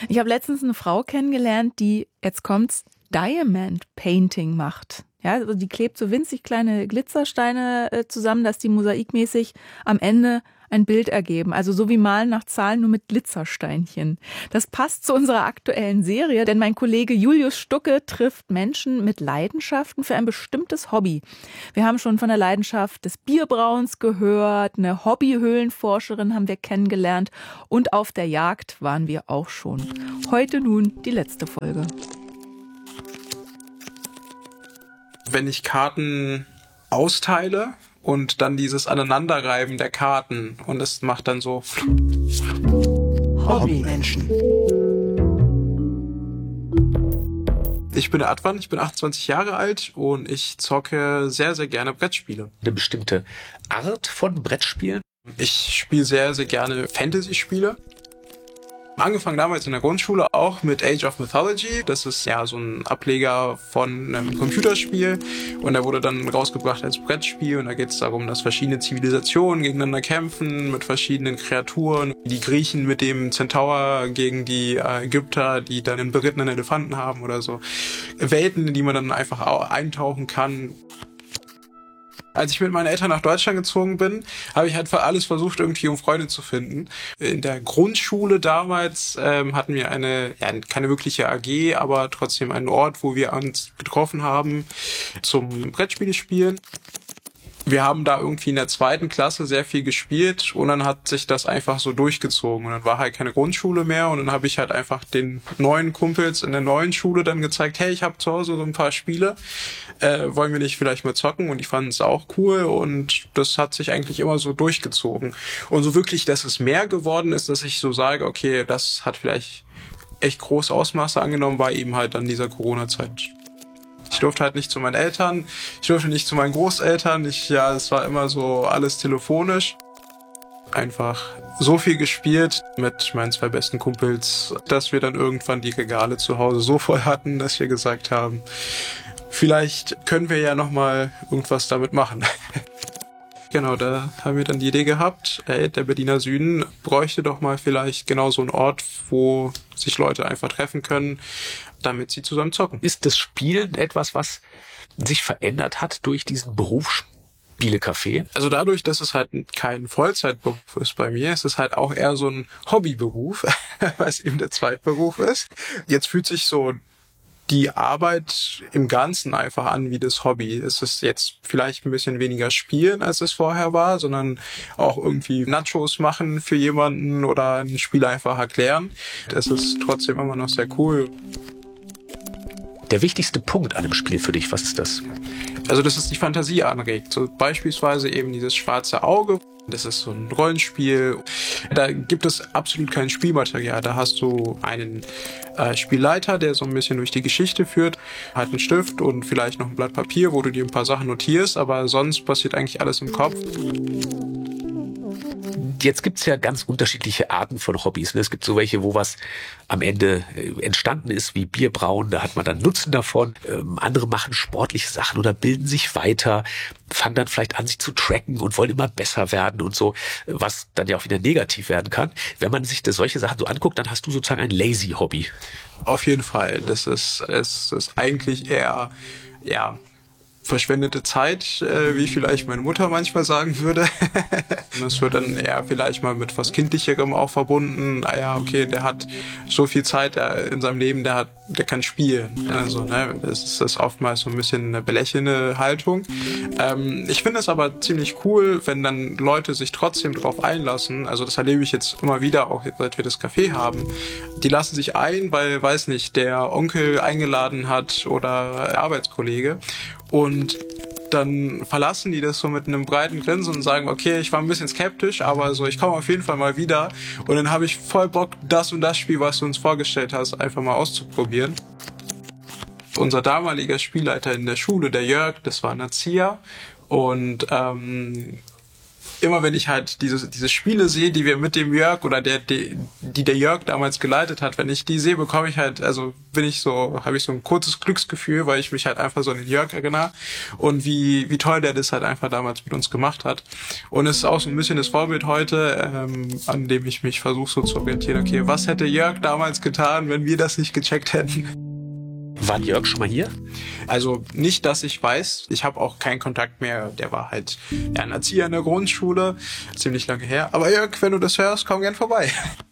Ich habe letztens eine Frau kennengelernt, die, jetzt kommt's, Diamond Painting macht. Ja, also die klebt so winzig kleine Glitzersteine zusammen, dass die mosaikmäßig am Ende ein Bild ergeben. Also so wie Malen nach Zahlen, nur mit Glitzersteinchen. Das passt zu unserer aktuellen Serie, denn mein Kollege Julius Stucke trifft Menschen mit Leidenschaften für ein bestimmtes Hobby. Wir haben schon von der Leidenschaft des Bierbrauens gehört, eine Hobbyhöhlenforscherin haben wir kennengelernt und auf der Jagd waren wir auch schon. Heute nun die letzte Folge. Wenn ich Karten austeile und dann dieses Aneinanderreiben der Karten und es macht dann so Hobbymenschen. Ich bin der Advan, ich bin 28 Jahre alt und ich zocke sehr, sehr gerne Brettspiele. Eine bestimmte Art von Brettspielen? Ich spiele sehr, sehr gerne Fantasy-Spiele. Angefangen damals in der Grundschule auch mit Age of Mythology. Das ist ja so ein Ableger von einem Computerspiel und der wurde dann rausgebracht als Brettspiel und da geht es darum, dass verschiedene Zivilisationen gegeneinander kämpfen mit verschiedenen Kreaturen. Die Griechen mit dem Zentaur gegen die Ägypter, die dann einen berittenen Elefanten haben oder so. Welten, in die man dann einfach auch eintauchen kann. Als ich mit meinen Eltern nach Deutschland gezogen bin, habe ich halt alles versucht, irgendwie um Freunde zu finden. In der Grundschule damals hatten wir keine wirkliche AG, aber trotzdem einen Ort, wo wir uns getroffen haben zum Brettspiele spielen. Wir haben da irgendwie in der 2. Klasse sehr viel gespielt und dann hat sich das einfach so durchgezogen und dann war halt keine Grundschule mehr und dann habe ich halt einfach den neuen Kumpels in der neuen Schule dann gezeigt, hey, ich habe zu Hause so ein paar Spiele, wollen wir nicht vielleicht mal zocken? Und die fanden es auch cool und das hat sich eigentlich immer so durchgezogen. Und so wirklich, dass es mehr geworden ist, dass ich so sage, okay, das hat vielleicht echt große Ausmaße angenommen, war eben halt dann dieser Corona-Zeit. Ich durfte halt nicht zu meinen Eltern, ich durfte nicht zu meinen Großeltern, es war immer so alles telefonisch. Einfach so viel gespielt mit meinen 2 besten Kumpels, dass wir dann irgendwann die Regale zu Hause so voll hatten, dass wir gesagt haben, vielleicht können wir ja nochmal irgendwas damit machen. Genau, da haben wir dann die Idee gehabt, der Berliner Süden bräuchte doch mal vielleicht genau so einen Ort, wo sich Leute einfach treffen können, damit sie zusammen zocken. Ist das Spielen etwas, was sich verändert hat durch diesen Beruf Spielecafé? Also dadurch, dass es halt kein Vollzeitberuf ist bei mir, ist es halt auch eher so ein Hobbyberuf, was eben der Zweitberuf ist. Jetzt fühlt sich so die Arbeit im Ganzen einfach an wie das Hobby. Es ist jetzt vielleicht ein bisschen weniger Spielen, als es vorher war, sondern auch irgendwie Nachos machen für jemanden oder ein Spiel einfach erklären. Das ist trotzdem immer noch sehr cool. Der wichtigste Punkt an einem Spiel für dich, was ist das? Also, dass es die Fantasie anregt. So beispielsweise eben dieses schwarze Auge. Das ist so ein Rollenspiel. Da gibt es absolut kein Spielmaterial. Da hast du einen Spielleiter, der so ein bisschen durch die Geschichte führt, hat einen Stift und vielleicht noch ein Blatt Papier, wo du dir ein paar Sachen notierst, aber sonst passiert eigentlich alles im Kopf. Jetzt gibt's ja ganz unterschiedliche Arten von Hobbys. Es gibt so welche, wo was am Ende entstanden ist, wie Bierbrauen, da hat man dann Nutzen davon. Andere machen sportliche Sachen oder bilden sich weiter, fangen dann vielleicht an, sich zu tracken und wollen immer besser werden und so, was dann ja auch wieder negativ werden kann. Wenn man sich solche Sachen so anguckt, dann hast du sozusagen ein lazy Hobby. Auf jeden Fall. Es ist eigentlich eher, verschwendete Zeit, wie vielleicht meine Mutter manchmal sagen würde. Das wird dann eher vielleicht mal mit was Kindlicherem auch verbunden. Okay, der hat so viel Zeit in seinem Leben, der kann spielen. Also, das ist oftmals so ein bisschen eine belächelnde Haltung. Ich finde es aber ziemlich cool, wenn dann Leute sich trotzdem drauf einlassen. Also das erlebe ich jetzt immer wieder, auch seit wir das Café haben. Die lassen sich ein, weil, weiß nicht, der Onkel eingeladen hat oder der Arbeitskollege. Und dann verlassen die das so mit einem breiten Grinsen und sagen, okay, ich war ein bisschen skeptisch, aber so, ich komme auf jeden Fall mal wieder. Und dann habe ich voll Bock, das und das Spiel, was du uns vorgestellt hast, einfach mal auszuprobieren. Unser damaliger Spielleiter in der Schule, der Jörg, das war ein Erzieher. Und immer wenn ich halt diese Spiele sehe, die wir mit dem Jörg oder die der Jörg damals geleitet hat, wenn ich die sehe, bekomme ich halt, also habe ich so ein kurzes Glücksgefühl, weil ich mich halt einfach so an den Jörg erinnere und wie toll der das halt einfach damals mit uns gemacht hat. Und es ist auch so ein bisschen das Vorbild heute, an dem ich mich versuche so zu orientieren. Okay, was hätte Jörg damals getan, wenn wir das nicht gecheckt hätten? War Jörg schon mal hier? Also nicht, dass ich weiß. Ich habe auch keinen Kontakt mehr. Der war halt ein Erzieher in der Grundschule. Ziemlich lange her. Aber Jörg, wenn du das hörst, komm gern vorbei.